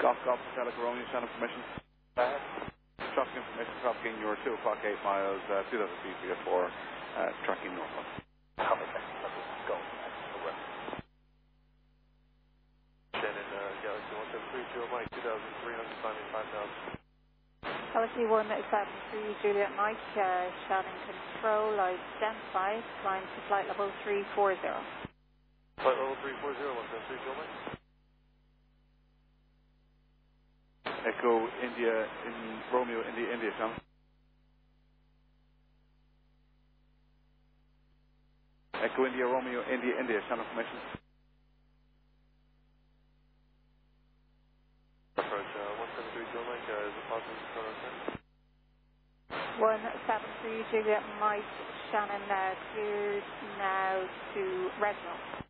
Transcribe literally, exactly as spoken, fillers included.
Golf Golf Hotel Romeo, Shannon permission. Uh, Traffic information, trafficking your two o'clock, eight miles, uh, two thousand feet via four, uh, tracking northward. Copy, thanks. Let's go. Over. Shannon, uh, Galaxy one seven three, two Mike, two thousand three hundred, climbing five thousand. Galaxy one seven three, Juliet Mike, uh, Shannon Control, identified, climb to flight level three four zero. Flight level three four zero, one seven three, two Mike. Echo India in Romeo, India, India, Shannon. Echo India, Romeo, India, India, Shannon permission. Approach uh, one seven three, two Mike, uh, is it possible to start our set? one seven three, Juliet Mike, Shannon, uh, cleared now to Reginald.